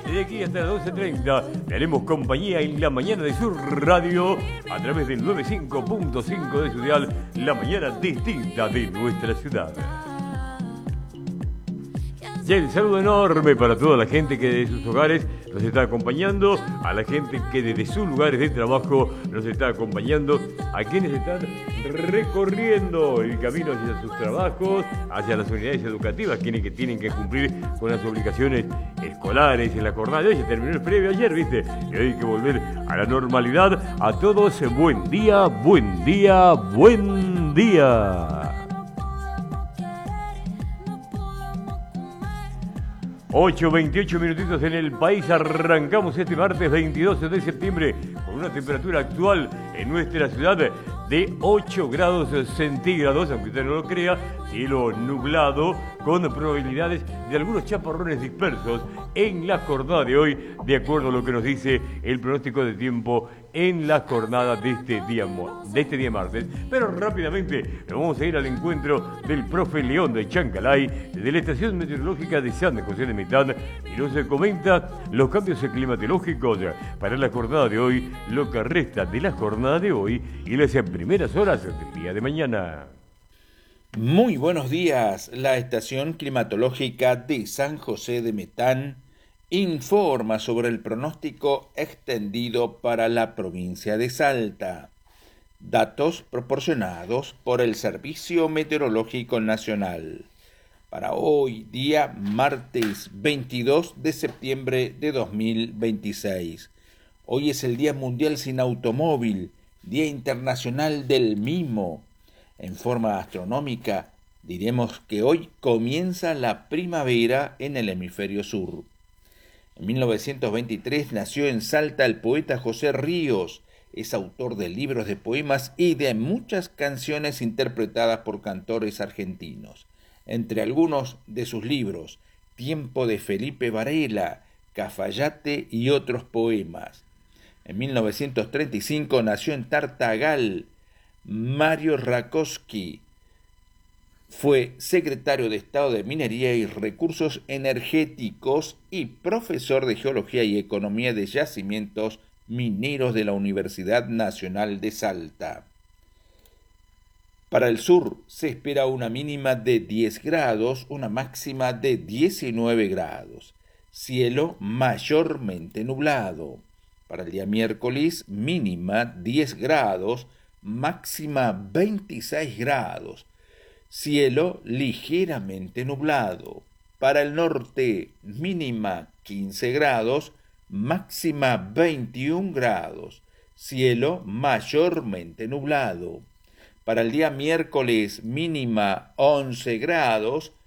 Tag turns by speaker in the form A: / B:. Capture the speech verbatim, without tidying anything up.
A: Desde aquí hasta las doce treinta tenemos compañía en la mañana de Sur Radio a través del noventa y cinco punto cinco de su dial, la mañana distinta de nuestra ciudad. Y el saludo enorme para toda la gente que desde sus hogares nos está acompañando, a la gente que desde sus lugares de trabajo nos está acompañando, a quienes están recorriendo el camino hacia sus trabajos, hacia las unidades educativas, quienes que tienen que cumplir con las obligaciones escolares en la jornada de hoy. Se terminó el previo ayer, ¿viste? Y hoy hay que volver a la normalidad. A todos, buen día, buen día, buen día. ocho veintiocho minutitos en el país, arrancamos este martes veintidós de septiembre con una temperatura actual en nuestra ciudad de ocho grados centígrados, aunque usted no lo crea, cielo nublado con probabilidades de algunos chaparrones dispersos en la jornada de hoy, de acuerdo a lo que nos dice el pronóstico de tiempo en la jornada de este día, de este día martes. Pero rápidamente nos vamos a ir al encuentro del profe León de Chancalay, de la estación meteorológica de San José de Metán, y nos comenta los cambios climatológicos para la jornada de hoy, lo que resta de la jornada de hoy y las primeras horas del día de mañana.
B: Muy buenos días. La estación climatológica de San José de Metán informa sobre el pronóstico extendido para la provincia de Salta. Datos proporcionados por el Servicio Meteorológico Nacional. Para hoy, día martes veintidós de septiembre de dos mil veintiséis. Hoy es el Día Mundial Sin Automóvil, Día Internacional del Mimo. En forma astronómica, diremos que hoy comienza la primavera en el hemisferio sur. En mil novecientos veintitrés nació en Salta el poeta José Ríos. Es autor de libros de poemas y de muchas canciones interpretadas por cantores argentinos. Entre algunos de sus libros, Tiempo de Felipe Varela, Cafayate y otros poemas. En mil novecientos treinta y cinco nació en Tartagal Mario Rakowski. Fue secretario de Estado de Minería y Recursos Energéticos y profesor de Geología y Economía de Yacimientos Mineros de la Universidad Nacional de Salta. Para el sur se espera una mínima de diez grados, una máxima de diecinueve grados. Cielo mayormente nublado. Para el día miércoles, mínima diez grados, máxima veintiséis grados. Cielo ligeramente nublado. Para el norte, mínima quince grados, máxima veintiún grados. Cielo mayormente nublado. Para el día miércoles, mínima once grados,